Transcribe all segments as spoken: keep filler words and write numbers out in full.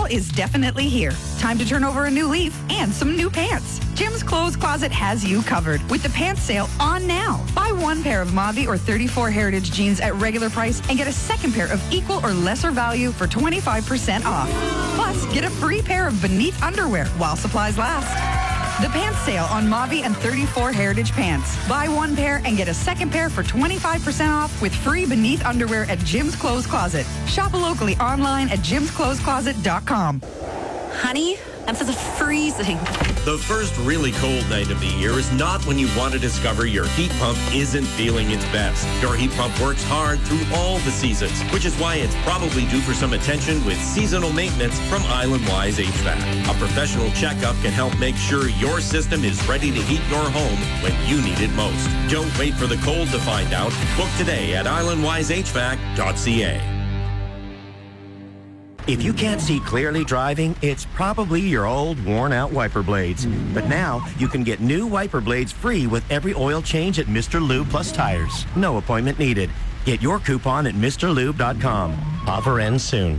Fall is definitely here. Time to turn over a new leaf and some new pants. Jim's Clothes Closet has you covered with the pants sale on now. Buy one pair of Mavi or thirty-four Heritage jeans at regular price and get a second pair of equal or lesser value for twenty-five percent off. Plus, get a free pair of Beneath underwear while supplies last. The pants sale on Mavi and thirty-four Heritage pants. Buy one pair and get a second pair for twenty-five percent off with free Beneath underwear at Jim's Clothes Closet. Shop locally online at jims clothes closet dot com. Honey, I'm just freezing. The first really cold night of the year is not when you want to discover your heat pump isn't feeling its best. Your heat pump works hard through all the seasons, which is why it's probably due for some attention with seasonal maintenance from Island Wise H V A C. A professional checkup can help make sure your system is ready to heat your home when you need it most. Don't wait for the cold to find out. Book today at island wise h v a c dot c a. If you can't see clearly driving, it's probably your old, worn-out wiper blades. But now, you can get new wiper blades free with every oil change at Mister Lube Plus Tires. No appointment needed. Get your coupon at Mr Lube dot com. Offer ends soon.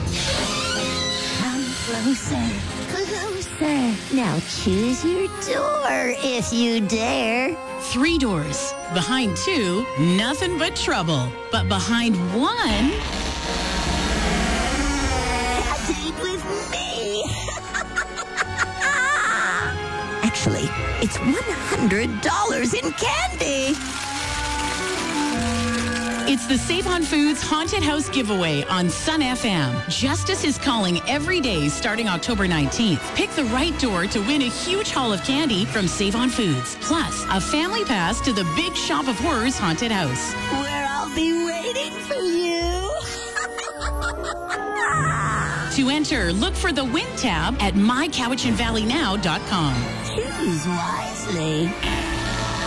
Come closer, closer. Now choose your door if you dare. Three doors. Behind two, nothing but trouble. But behind one... date with me. Actually, it's one hundred dollars in candy. It's the Save on Foods Haunted House giveaway on Sun F M. Justice is calling every day starting October nineteenth. Pick the right door to win a huge haul of candy from Save on Foods. Plus, a family pass to the Big Shop of Horrors Haunted House. Where I'll be waiting for you. To enter, look for the Win tab at my cowichan valley now dot com. Choose wisely.